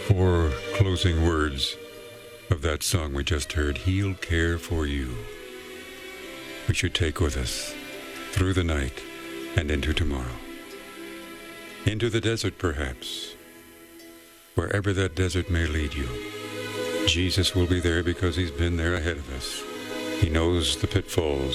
Four closing words of that song we just heard, He'll care for you. We should take with us through the night and into tomorrow. Into the desert, perhaps. Wherever that desert may lead you, Jesus will be there because he's been there ahead of us. He knows the pitfalls